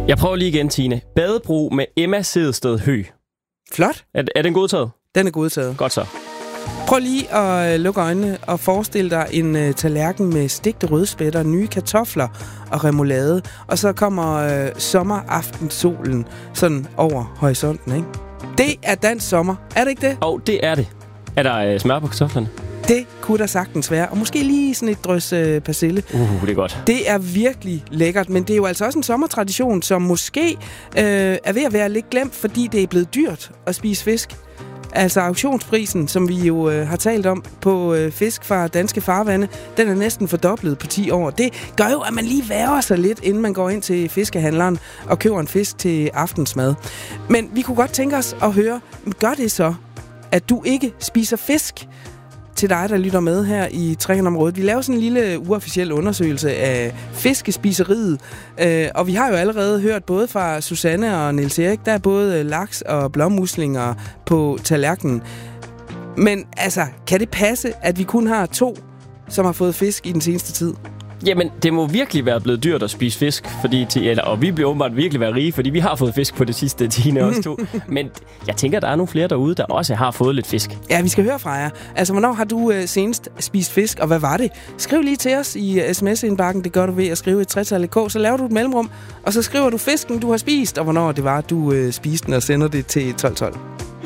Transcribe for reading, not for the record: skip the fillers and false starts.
Jeg prøver lige igen, Tine. Badebro med Emma Sedsted Høgh. Flot. Er den godtaget? Den er godtaget. Godt så. Prøv lige at lukke øjnene og forestille dig en tallerken med stegte rødspætter, nye kartofler og remoulade. Og så kommer sommeraftensolen sådan over horisonten, ikke? Det er dansk sommer. Er det ikke det? Det er det. Er der smør på kartoflerne? Det kunne der sagtens være. Og måske lige sådan et drys persille. Det er godt. Det er virkelig lækkert, men det er jo altså også en sommertradition, som måske er ved at være lidt glemt, fordi det er blevet dyrt at spise fisk. Altså auktionsprisen, som vi jo har talt om på fisk fra danske farvande, den er næsten fordoblet på 10 år. Det gør jo, at man lige værer sig lidt, inden man går ind til fiskehandleren og køber en fisk til aftensmad. Men vi kunne godt tænke os at høre, gør det så, at du ikke spiser fisk? Til dig, der lytter med her i Trekantområdet. Vi laver sådan en lille uofficiel undersøgelse af fiskespiseriet, og vi har jo allerede hørt både fra Susanne og Niels Erik, der er både laks og blåmuslinger på tallerkenen. Men altså, kan det passe, at vi kun har 2, som har fået fisk i den seneste tid? Jamen, det må virkelig være blevet dyrt at spise fisk, og vi bliver åbenbart virkelig være rige, fordi vi har fået fisk på det sidste, Tine også 2. Men jeg tænker, der er nogle flere derude, der også har fået lidt fisk. Ja, vi skal høre fra jer. Altså, hvornår har du senest spist fisk, og hvad var det? Skriv lige til os i sms-indbakken. Det gør du ved at skrive et 3-tal-K, så laver du et mellemrum, og så skriver du fisken, du har spist, og hvornår det var, du spiste den, og sender det til 1212.